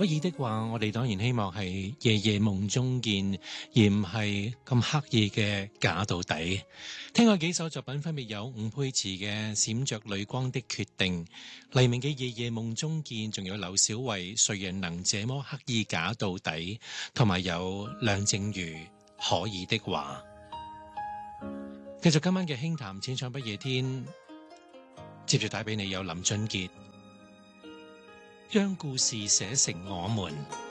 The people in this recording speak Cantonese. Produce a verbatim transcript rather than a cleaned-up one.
可以的話，我哋當然希望係夜夜夢中見，而唔係咁刻意嘅假到底。聽過幾首作品，分別有吳佩慈嘅《閃着淚光的決定》，黎明嘅《夜夜夢中見》，仲有劉小慧《誰人能這麼刻意假到底》，同埋有梁靜茹《可以的話》。繼續今晚嘅輕談淺唱不夜天，接住帶俾你有林俊傑，將故事寫成我們。